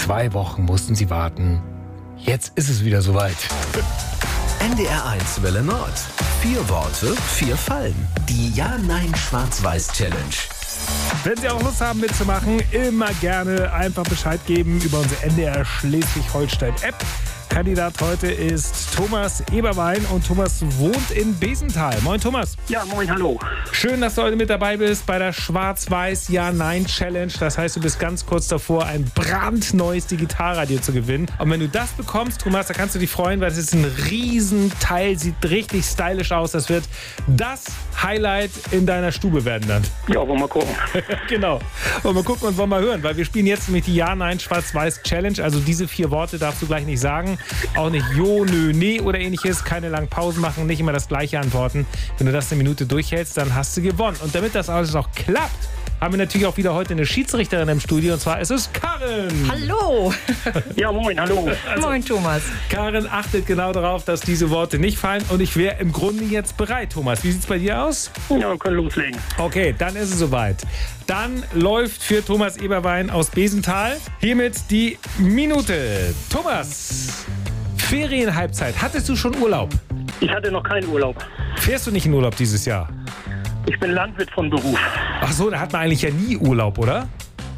2 Wochen mussten sie warten. Jetzt ist es wieder soweit. NDR1 Welle Nord. 4 Worte, 4 Fallen. Die Ja-Nein-Schwarz-Weiß-Challenge. Wenn Sie auch Lust haben mitzumachen, immer gerne einfach Bescheid geben über unsere NDR Schleswig-Holstein-App. Kandidat heute ist Thomas Eberwein und Thomas wohnt in Besenthal. Moin Thomas. Ja, moin, hallo. Schön, dass du heute mit dabei bist bei der Schwarz-Weiß-Ja-Nein-Challenge. Das heißt, du bist ganz kurz davor, ein brandneues Digitalradio zu gewinnen. Und wenn du das bekommst, Thomas, da kannst du dich freuen, weil das ist ein Riesenteil, sieht richtig stylisch aus. Das wird das Highlight in deiner Stube werden dann. Ja, wollen wir mal gucken. Genau. Wollen wir gucken und wollen wir hören, weil wir spielen jetzt nämlich die Ja-Nein-Schwarz-Weiß-Challenge. Also diese 4 Worte darfst du gleich nicht sagen. Auch nicht Jo, Nö, Nee oder ähnliches. Keine langen Pausen machen, nicht immer das gleiche antworten. Wenn du das eine Minute durchhältst, dann hast du gewonnen. Und damit das alles auch klappt, haben wir natürlich auch wieder heute eine Schiedsrichterin im Studio. Und zwar ist es Karin. Hallo. Ja, moin, hallo. Moin, Thomas. Karin achtet genau darauf, dass diese Worte nicht fallen. Und ich wäre im Grunde jetzt bereit, Thomas. Wie sieht es bei dir aus? Ja, wir können loslegen. Okay, dann ist es soweit. Dann läuft für Thomas Eberwein aus Besenthal hiermit die Minute. Thomas, Ferienhalbzeit. Hattest du schon Urlaub? Ich hatte noch keinen Urlaub. Fährst du nicht in Urlaub dieses Jahr? Ich bin Landwirt von Beruf. Ach so, da hat man eigentlich ja nie Urlaub, oder?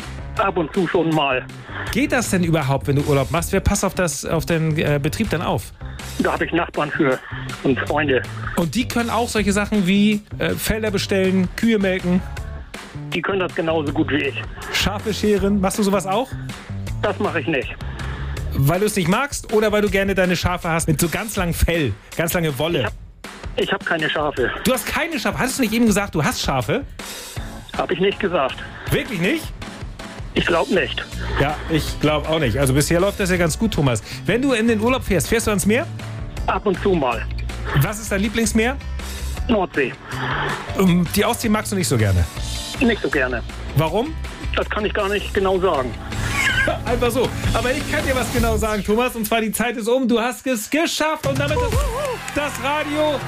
Ab und zu schon mal. Geht das denn überhaupt, wenn du Urlaub machst? Wer passt auf den Betrieb dann auf? Da habe ich Nachbarn für und Freunde. Und die können auch solche Sachen wie Felder bestellen, Kühe melken, Die können das genauso gut wie ich. Schafe scheren. Machst du sowas auch? Das mache ich nicht. Weil du es nicht magst oder weil du gerne deine Schafe hast mit so ganz langem Fell, ganz lange Wolle? Ich habe keine Schafe. Du hast keine Schafe. Hattest du nicht eben gesagt, du hast Schafe? Habe ich nicht gesagt. Wirklich nicht? Ich glaube nicht. Ja, ich glaube auch nicht. Also bisher läuft das ja ganz gut, Thomas. Wenn du in den Urlaub fährst, fährst du ans Meer? Ab und zu mal. Was ist dein Lieblingsmeer? Nordsee. Die Ostsee magst du nicht so gerne. Nicht so gerne. Warum? Das kann ich gar nicht genau sagen. Einfach so. Aber ich kann dir was genau sagen, Thomas. Und zwar, die Zeit ist um. Du hast es geschafft und damit ist das Radio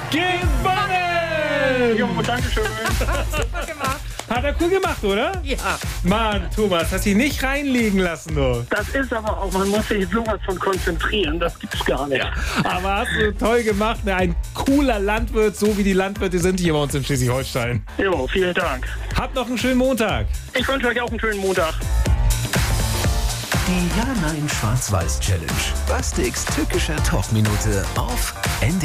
gewonnen. Jo, danke schön. Super gemacht. Hat er cool gemacht, oder? Ja. Mann, Thomas, hast dich nicht reinlegen lassen, du. Das ist aber auch, man muss sich sowas von konzentrieren. Das gibt's gar nicht. Aber hast du toll gemacht. Ein cooler Landwirt, so wie die Landwirte sind hier bei uns in Schleswig-Holstein. Jo, vielen Dank. Habt noch einen schönen Montag. Ich wünsche euch auch einen schönen Montag. Die Ja-Nein-Schwarz-Weiß-Challenge. Bastiks tückischer Talkminute auf NDR.